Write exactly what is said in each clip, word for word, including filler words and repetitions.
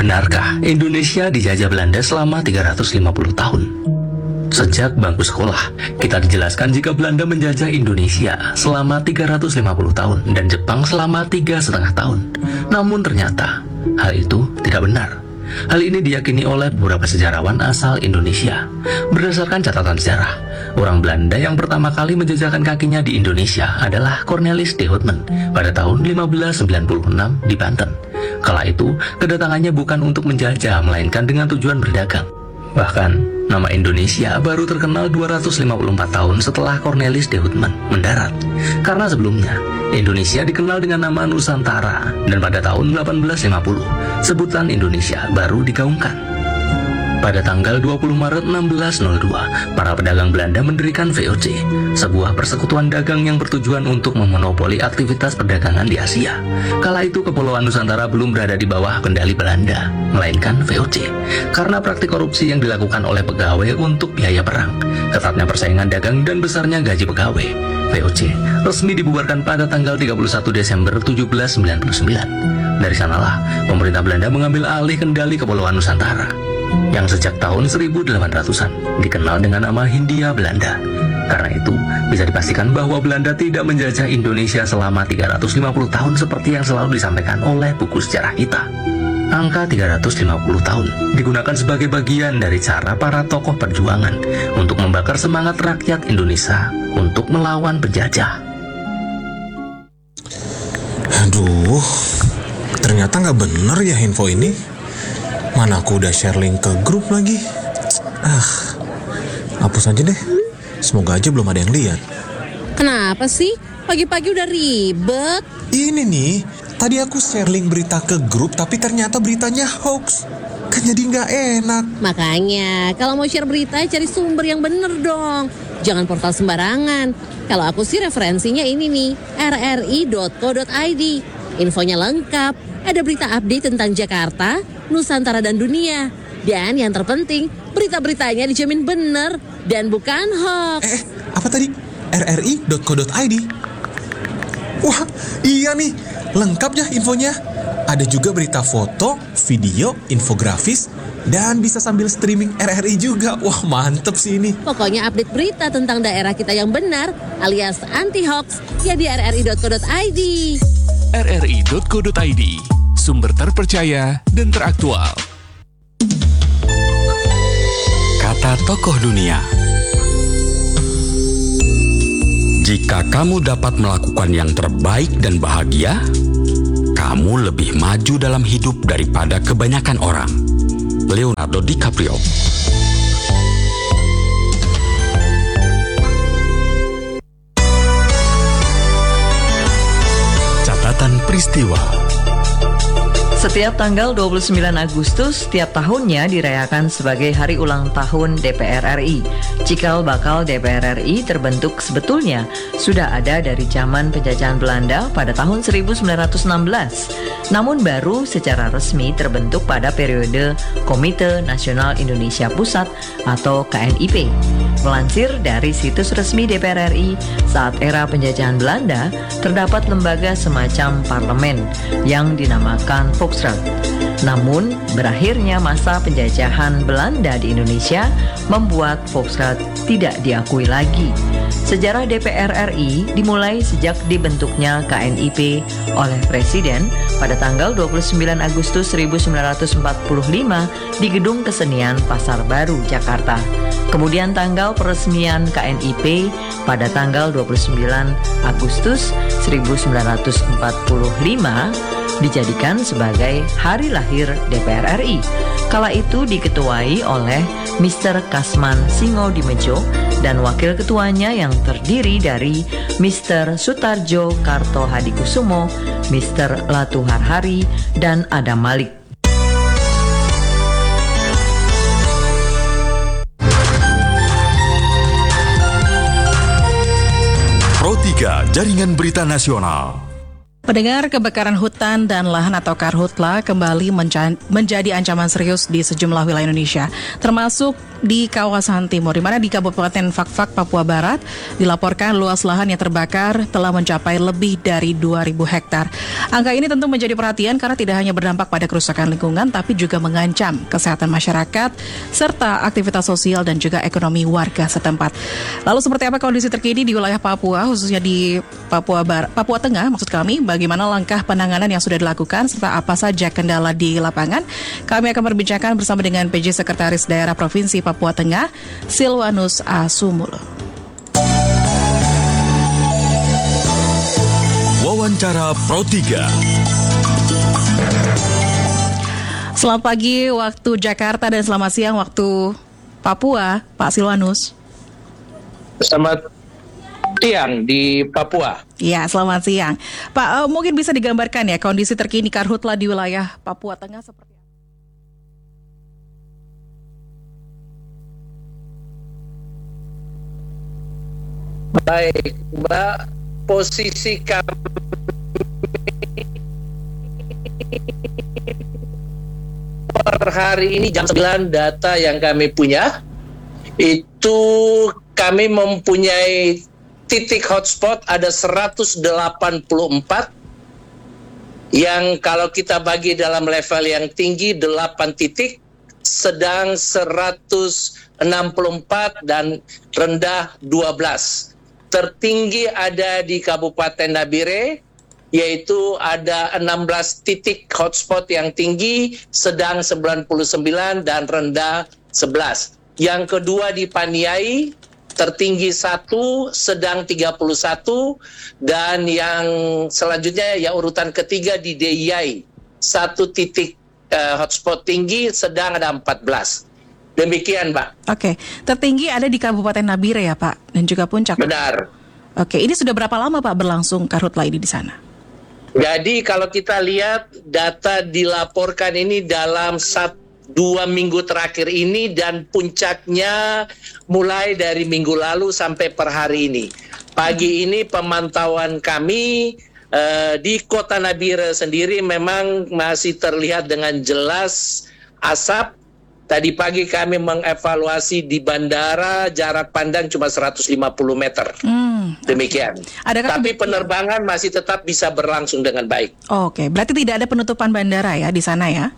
Benarkah Indonesia dijajah Belanda selama tiga ratus lima puluh tahun? Sejak bangku sekolah, kita dijelaskan jika Belanda menjajah Indonesia selama tiga ratus lima puluh tahun dan Jepang selama tiga setengah tahun. Namun ternyata, hal itu tidak benar. Hal ini diyakini oleh beberapa sejarawan asal Indonesia. Berdasarkan catatan sejarah, orang Belanda yang pertama kali menjajakan kakinya di Indonesia adalah Cornelis de Houtman pada tahun lima belas sembilan puluh enam di Banten. Kala itu, kedatangannya bukan untuk menjajah, melainkan dengan tujuan berdagang. Bahkan, nama Indonesia baru terkenal dua ratus lima puluh empat tahun setelah Cornelis de Houtman mendarat. Karena sebelumnya, Indonesia dikenal dengan nama Nusantara, dan pada tahun delapan belas lima puluh, sebutan Indonesia baru digaungkan. Pada tanggal dua puluh Maret enam belas nol dua, para pedagang Belanda mendirikan V O C, sebuah persekutuan dagang yang bertujuan untuk memonopoli aktivitas perdagangan di Asia. Kala itu Kepulauan Nusantara belum berada di bawah kendali Belanda, melainkan V O C, karena praktik korupsi yang dilakukan oleh pegawai untuk biaya perang, ketatnya persaingan dagang dan besarnya gaji pegawai. V O C resmi dibubarkan pada tanggal tiga puluh satu Desember tujuh belas sembilan puluh sembilan. Dari sanalah pemerintah Belanda mengambil alih kendali Kepulauan Nusantara, yang sejak tahun seribu delapan ratusan dikenal dengan nama Hindia Belanda. Karena itu, bisa dipastikan bahwa Belanda tidak menjajah Indonesia selama tiga ratus lima puluh tahun seperti yang selalu disampaikan oleh buku sejarah kita. Angka tiga ratus lima puluh tahun digunakan sebagai bagian dari cara para tokoh perjuangan untuk membakar semangat rakyat Indonesia untuk melawan penjajah. Aduh, ternyata nggak bener ya info ini. Mana aku udah share link ke grup lagi. Ah, hapus aja deh. Semoga aja belum ada yang lihat. Kenapa sih? Pagi-pagi udah ribet. Ini nih, tadi aku share link berita ke grup, tapi ternyata beritanya hoax. Kan jadi nggak enak. Makanya, kalau mau share berita, cari sumber yang bener dong. Jangan portal sembarangan. Kalau aku sih referensinya ini nih, r r i dot co dot i d. Infonya lengkap. Ada berita update tentang Jakarta, Nusantara dan dunia. Dan yang terpenting, berita-beritanya dijamin bener dan bukan hoax. Eh, apa tadi? r r i dot co dot i d. Wah, iya nih. Lengkap ya infonya. Ada juga berita foto, video, infografis, dan bisa sambil streaming R R I juga. Wah, mantep sih ini. Pokoknya update berita tentang daerah kita yang benar, alias anti-hoax, ya di r r i dot co dot i d. r r i dot co dot i d, sumber terpercaya dan teraktual. Kata tokoh dunia. Jika kamu dapat melakukan yang terbaik dan bahagia, kamu lebih maju dalam hidup daripada kebanyakan orang. Leonardo DiCaprio. Catatan peristiwa. Setiap tanggal dua puluh sembilan Agustus setiap tahunnya dirayakan sebagai Hari Ulang Tahun D P R R I. Cikal bakal D P R R I terbentuk sebetulnya sudah ada dari zaman penjajahan Belanda pada tahun seribu sembilan ratus enam belas. Namun baru secara resmi terbentuk pada periode Komite Nasional Indonesia Pusat atau K N I P. Melansir dari situs resmi D P R R I, saat era penjajahan Belanda terdapat lembaga semacam parlemen yang dinamakan Volksraad. Namun, berakhirnya masa penjajahan Belanda di Indonesia membuat Volksraad tidak diakui lagi. Sejarah D P R R I dimulai sejak dibentuknya K N I P oleh Presiden pada tanggal dua puluh sembilan Agustus seribu sembilan ratus empat puluh lima di Gedung Kesenian Pasar Baru, Jakarta. Kemudian tanggal peresmian K N I P pada tanggal dua puluh sembilan Agustus seribu sembilan ratus empat puluh lima dijadikan sebagai hari lahir D P R R I. Kala itu diketuai oleh Mister Kasman Singodimedjo dan wakil ketuanya yang terdiri dari Mister Sutarjo Kartohadikusumo, Mister Latuharhari, dan Adam Malik. Pro tiga Jaringan Berita Nasional. Pendengar, kebakaran hutan dan lahan atau karhutla kembali menja- menjadi ancaman serius di sejumlah wilayah Indonesia, termasuk di kawasan timur, di mana di Kabupaten Fakfak, Papua Barat, dilaporkan luas lahan yang terbakar telah mencapai lebih dari dua ribu hektar. Angka ini tentu menjadi perhatian karena tidak hanya berdampak pada kerusakan lingkungan, tapi juga mengancam kesehatan masyarakat, serta aktivitas sosial dan juga ekonomi warga setempat. Lalu seperti apa kondisi terkini di wilayah Papua, khususnya di Papua Barat, Papua Tengah maksud kami, bagaimana langkah penanganan yang sudah dilakukan, serta apa saja kendala di lapangan? Kami akan berbincangkan bersama dengan P J Sekretaris Daerah Provinsi Papua Tengah, Silwanus Asumulo. Wawancara Pro tiga. Selamat pagi waktu Jakarta dan selamat siang waktu Papua, Pak Silwanus. Selamat siang di Papua. Ya, selamat siang. Pak, uh, mungkin bisa digambarkan ya kondisi terkini karhutla di wilayah Papua Tengah seperti apa? Baik, Mbak, posisi kami per hari ini jam sembilan data yang kami punya itu kami mempunyai titik hotspot ada seratus delapan puluh empat yang kalau kita bagi dalam level yang tinggi delapan titik, sedang seratus enam puluh empat dan rendah dua belas. Tertinggi ada di Kabupaten Nabire, yaitu ada enam belas titik hotspot yang tinggi, sedang sembilan puluh sembilan dan rendah sebelas. Yang kedua di Paniai, tertinggi satu, sedang tiga puluh satu, dan yang selanjutnya yang urutan ketiga di D I Y, satu titik uh, hotspot tinggi, sedang ada empat belas. Demikian, Mbak. Oke, tertinggi ada di Kabupaten Nabire ya, Pak, dan juga Puncak. Benar. Oke, ini sudah berapa lama Pak berlangsung karhutla ini di sana? Jadi kalau kita lihat data dilaporkan ini dalam satu dua minggu terakhir ini dan puncaknya mulai dari minggu lalu sampai per hari ini. Pagi ini pemantauan kami uh, di Kota Nabire sendiri memang masih terlihat dengan jelas asap. Tadi pagi kami mengevaluasi di bandara jarak pandang cuma seratus lima puluh meter. Hmm, Demikian. Adakah Tapi penerbangan masih tetap bisa berlangsung dengan baik. Oke, berarti tidak ada penutupan bandara ya di sana ya?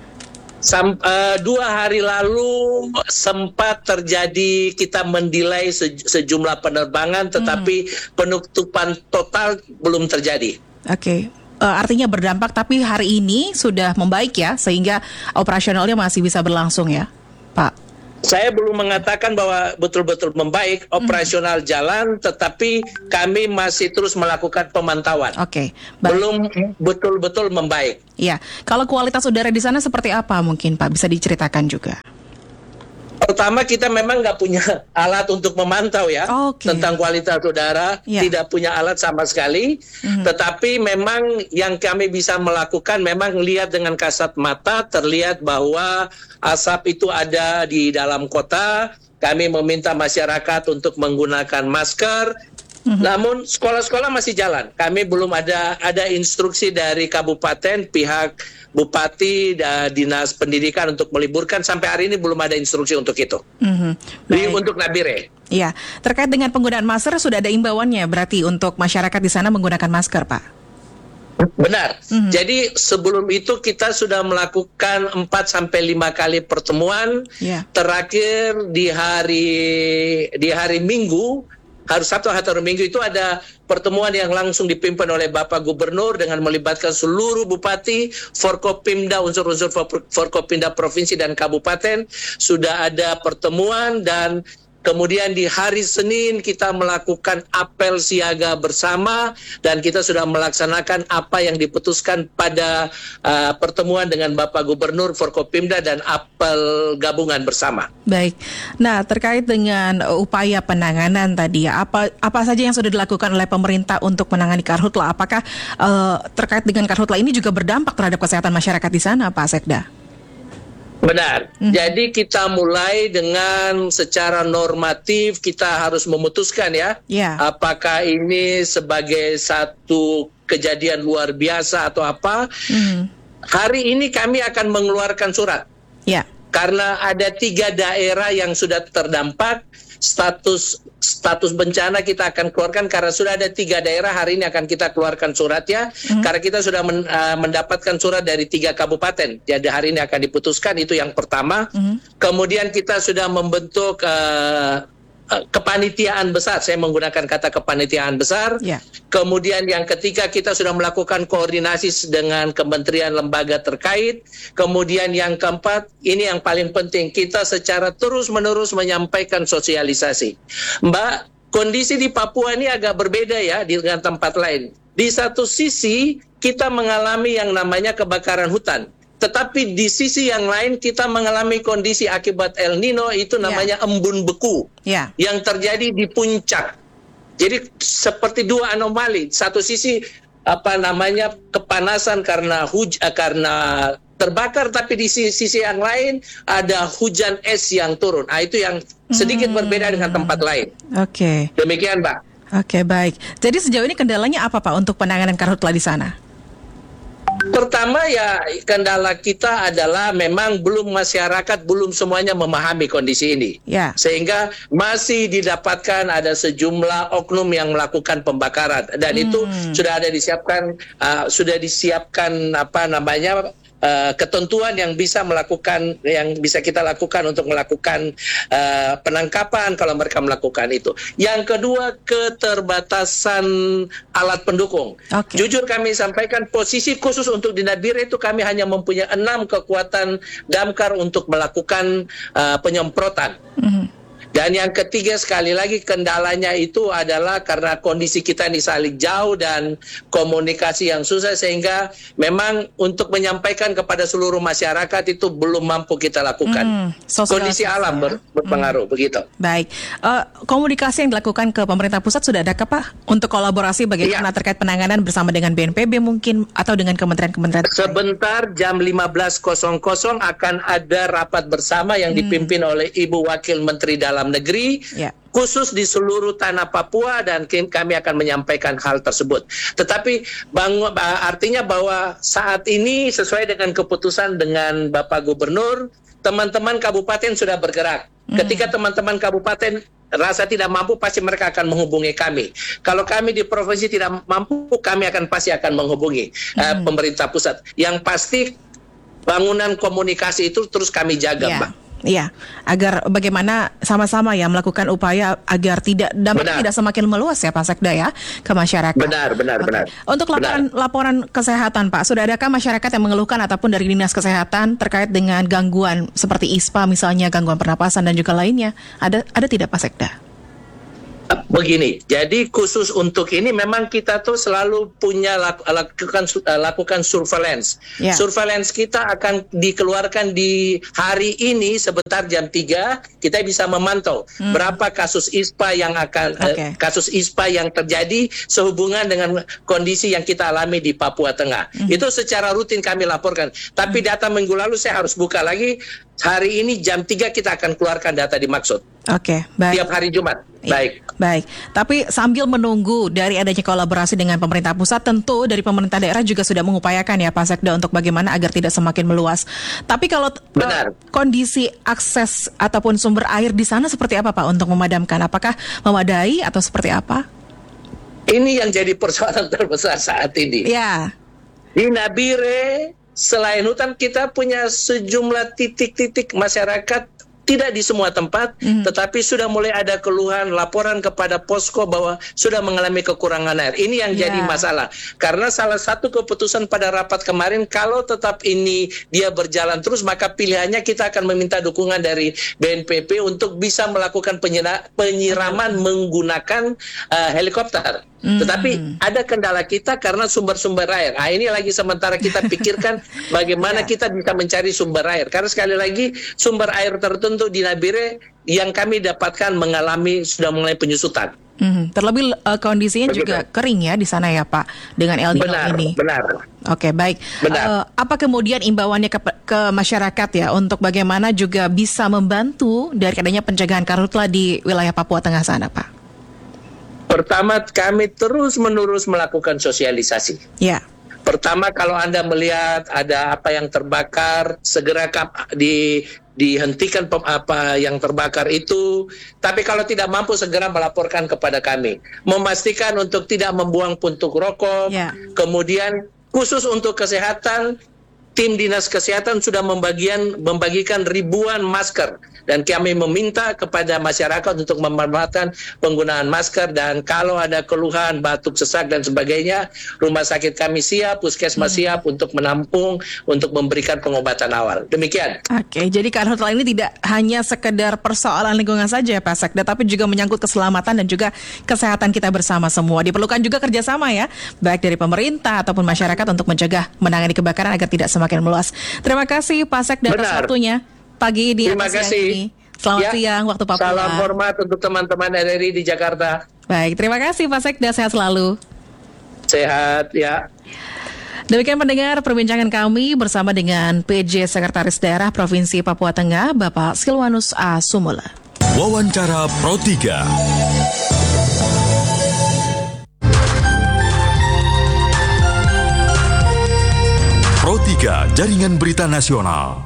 Sam, uh, dua hari lalu sempat terjadi kita mendelay se- sejumlah penerbangan, tetapi hmm. penutupan total belum terjadi. Oke. Uh, artinya berdampak, tapi hari ini sudah membaik ya, sehingga operasionalnya masih bisa berlangsung ya, Pak? Saya belum mengatakan bahwa betul-betul membaik, operasional hmm. jalan, tetapi kami masih terus melakukan pemantauan. Oke, baik. Belum betul-betul membaik. Iya, kalau kualitas udara di sana seperti apa mungkin Pak, bisa diceritakan juga? Pertama, kita memang nggak punya alat untuk memantau ya okay. tentang kualitas udara, yeah. tidak punya alat sama sekali. Mm-hmm. Tetapi memang yang kami bisa melakukan memang lihat dengan kasat mata, terlihat bahwa asap itu ada di dalam kota. Kami meminta masyarakat untuk menggunakan masker. Mm-hmm. Namun sekolah-sekolah masih jalan. Kami belum ada ada instruksi dari kabupaten, pihak Bupati dan Dinas Pendidikan untuk meliburkan. Sampai hari ini belum ada instruksi untuk itu. Mm-hmm. Jadi untuk Nabire. Iya, terkait dengan penggunaan masker sudah ada imbauannya berarti untuk masyarakat di sana menggunakan masker, Pak? Benar. Mm-hmm. Jadi sebelum itu kita sudah melakukan empat sampai lima kali pertemuan. Yeah. Terakhir di hari di hari Minggu, hari Sabtu atau Minggu itu ada pertemuan yang langsung dipimpin oleh Bapak Gubernur dengan melibatkan seluruh bupati, Forkopimda, unsur-unsur Forkopimda provinsi dan kabupaten. Sudah ada pertemuan dan kemudian di hari Senin kita melakukan apel siaga bersama dan kita sudah melaksanakan apa yang diputuskan pada uh, pertemuan dengan Bapak Gubernur, Forkopimda dan apel gabungan bersama. Baik. Nah, terkait dengan upaya penanganan tadi ya, apa apa saja yang sudah dilakukan oleh pemerintah untuk menangani karhutla? Apakah uh, terkait dengan karhutla ini juga berdampak terhadap kesehatan masyarakat di sana, Pak Sekda? Benar. Hmm. Jadi kita mulai dengan secara normatif kita harus memutuskan ya, yeah. apakah ini sebagai satu kejadian luar biasa atau apa. Hmm. Hari ini kami akan mengeluarkan surat. Yeah. karena ada tiga daerah yang sudah terdampak. Status status bencana kita akan keluarkan karena sudah ada tiga daerah. Hari ini akan kita keluarkan suratnya mm-hmm. karena kita sudah men, uh, mendapatkan surat dari tiga kabupaten. Jadi hari ini akan diputuskan, itu yang pertama. Mm-hmm. Kemudian kita sudah membentuk uh, uh, kepanitiaan besar. Saya menggunakan kata kepanitiaan besar. Yeah. Kemudian yang ketiga, kita sudah melakukan koordinasi dengan kementerian lembaga terkait. Kemudian yang keempat, ini yang paling penting, kita secara terus-menerus menyampaikan sosialisasi. Mbak, kondisi di Papua ini agak berbeda ya dengan tempat lain. Di satu sisi, kita mengalami yang namanya kebakaran hutan. Tetapi di sisi yang lain kita mengalami kondisi akibat El Nino, itu namanya yeah. embun beku yeah. yang terjadi di puncak. Jadi seperti dua anomali. Satu sisi apa namanya kepanasan karena huj karena terbakar, tapi di sisi, sisi yang lain ada hujan es yang turun. Ah, itu yang sedikit hmm. berbeda dengan tempat lain. Oke. Okay. Demikian, Mbak. Oke, okay, baik. Jadi sejauh ini kendalanya apa, Pak, untuk penanganan karhutla di sana? Pertama ya, kendala kita adalah memang belum masyarakat belum semuanya memahami kondisi ini, ya. Sehingga masih didapatkan ada sejumlah oknum yang melakukan pembakaran, dan hmm. itu sudah ada disiapkan uh, sudah disiapkan apa namanya Uh, ketentuan yang bisa melakukan yang bisa kita lakukan untuk melakukan uh, penangkapan kalau mereka melakukan itu. Yang kedua, keterbatasan alat pendukung. Okay. Jujur kami sampaikan, posisi khusus untuk di Nabire itu kami hanya mempunyai enam kekuatan damkar untuk melakukan uh, penyemprotan. Mm-hmm. Dan yang ketiga, sekali lagi kendalanya itu adalah karena kondisi kita ini saling jauh dan komunikasi yang susah, sehingga memang untuk menyampaikan kepada seluruh masyarakat itu belum mampu kita lakukan. Hmm, kondisi alam ber, berpengaruh, hmm. begitu. Baik, uh, komunikasi yang dilakukan ke pemerintah pusat sudah ada Pak untuk kolaborasi bagaimana ya. terkait penanganan bersama dengan B N P B mungkin atau dengan kementerian-kementerian? Sebentar jam lima belas akan ada rapat bersama yang hmm. dipimpin oleh Ibu Wakil Menteri Dalam Negeri ya. khusus di seluruh tanah Papua, dan kami akan menyampaikan hal tersebut. Tetapi bang, artinya bahwa saat ini sesuai dengan keputusan dengan Bapak Gubernur, teman-teman kabupaten sudah bergerak. Hmm. Ketika teman-teman kabupaten rasa tidak mampu, pasti mereka akan menghubungi kami. Kalau kami di provinsi tidak mampu, kami akan pasti akan menghubungi hmm. uh, pemerintah pusat. Yang pasti bangunan komunikasi itu terus kami jaga, ya. Mbak. Iya, agar bagaimana sama-sama ya melakukan upaya agar tidak dampaknya tidak semakin meluas ya Pak Sekda ya ke masyarakat. Benar, benar, Oke. benar. Untuk laporan benar. laporan kesehatan Pak, sudah adakah masyarakat yang mengeluhkan ataupun dari Dinas Kesehatan terkait dengan gangguan seperti I S P A misalnya, gangguan pernapasan dan juga lainnya? Ada ada tidak Pak Sekda? Begini, jadi khusus untuk ini memang kita tuh selalu punya laku, lakukan lakukan surveillance. Yeah. Surveillance kita akan dikeluarkan di hari ini sebentar jam tiga, kita bisa memantau hmm. berapa kasus I S P A yang akan okay. eh, kasus I S P A yang terjadi sehubungan dengan kondisi yang kita alami di Papua Tengah. Hmm. Itu secara rutin kami laporkan. Tapi hmm. data minggu lalu saya harus buka lagi. Hari ini jam tiga kita akan keluarkan data dimaksud. Oke, baik. Tiap hari Jumat. Baik. Baik. Tapi sambil menunggu dari adanya kolaborasi dengan pemerintah pusat, tentu dari pemerintah daerah juga sudah mengupayakan ya Pak Sekda untuk bagaimana agar tidak semakin meluas. Tapi kalau Benar. Uh, kondisi akses ataupun sumber air di sana seperti apa Pak untuk memadamkan? Apakah memadai atau seperti apa? Ini yang jadi persoalan terbesar saat ini. Ya. Di Nabire, selain hutan, kita punya sejumlah titik-titik masyarakat, tidak di semua tempat, mm-hmm. tetapi sudah mulai ada keluhan, laporan kepada posko bahwa sudah mengalami kekurangan air. Ini yang yeah. jadi masalah. Karena salah satu keputusan pada rapat kemarin, kalau tetap ini dia berjalan terus, maka pilihannya kita akan meminta dukungan dari B N P B untuk bisa melakukan penyira- penyiraman menggunakan uh, helikopter. Hmm. Tetapi ada kendala kita karena sumber-sumber air. Ah, ini lagi sementara kita pikirkan bagaimana yeah. kita bisa mencari sumber air. Karena sekali lagi sumber air tertentu di Nabire yang kami dapatkan mengalami sudah mulai penyusutan. Hmm. Terlebih uh, kondisinya Begitu. juga kering ya di sana ya Pak dengan El Nino benar, ini. Benar. Oke, baik. Uh, apa kemudian imbauannya ke, ke masyarakat ya untuk bagaimana juga bisa membantu dari adanya pencegahan karhutla di wilayah Papua Tengah sana Pak? Pertama, kami terus-menerus melakukan sosialisasi. Ya. Pertama, kalau Anda melihat ada apa yang terbakar, segera kap- di dihentikan pem- apa yang terbakar itu. Tapi kalau tidak mampu, segera melaporkan kepada kami. Memastikan untuk tidak membuang puntung rokok. Ya. Kemudian khusus untuk kesehatan, tim dinas kesehatan sudah membagian membagikan ribuan masker, dan kami meminta kepada masyarakat untuk memanfaatkan penggunaan masker. Dan kalau ada keluhan batuk, sesak dan sebagainya, rumah sakit kami siap, puskesmas Hmm. siap untuk menampung, untuk memberikan pengobatan awal. Demikian. Oke, jadi karhutla ini tidak hanya sekedar persoalan lingkungan saja ya Pak Sekda, tapi juga menyangkut keselamatan dan juga kesehatan kita bersama semua. Diperlukan juga kerjasama ya, baik dari pemerintah ataupun masyarakat untuk mencegah menangani kebakaran agar tidak semakin meluas. Terima kasih Pak Sekda atas Benar. waktunya pagi di Terima atas siang kasih. ini. Selamat Ya, siang waktu Papua. Salam hormat untuk teman-teman R R I di Jakarta. Baik, terima kasih Pak Sekda, sehat selalu. Sehat ya. Demikian pendengar perbincangan kami bersama dengan P J Sekretaris Daerah Provinsi Papua Tengah, Bapak Silwanus A. Sumula. Wawancara Pro tiga. Pro tiga Jaringan Berita Nasional.